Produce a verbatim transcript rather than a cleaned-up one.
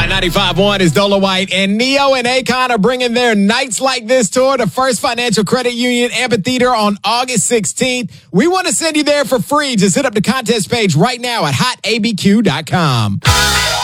ninety-five point one is Dola White, and Neo and Akon are bringing their Nights Like This tour to First Financial Credit Union Amphitheater on August sixteenth. We want to send you there for free. Just hit up the contest page right now at hot a b q dot com.